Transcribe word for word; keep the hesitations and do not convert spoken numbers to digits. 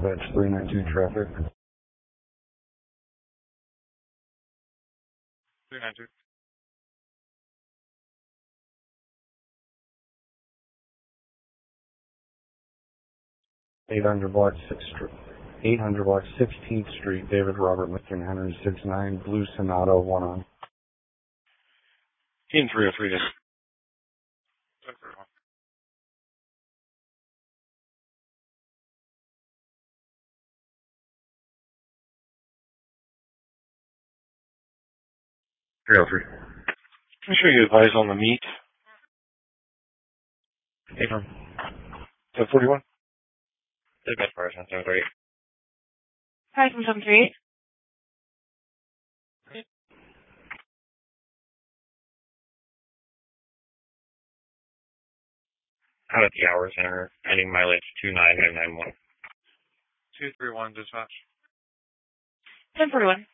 Dispatch three nine two traffic. three nine two. eight hundred block sixth Street. eight hundred block sixteenth Street, David Robert Lincoln, Henry six nine, Blue Sonata, one on. Team three oh three to three oh three. Make sure you advise on the meet. Hey, from seven forty-one. Dispatch fire on seven thirty-eight. Hi, from seven three eight. Out at the hour center, ending mileage two nine nine nine one. two three one dispatch. ten forty-one.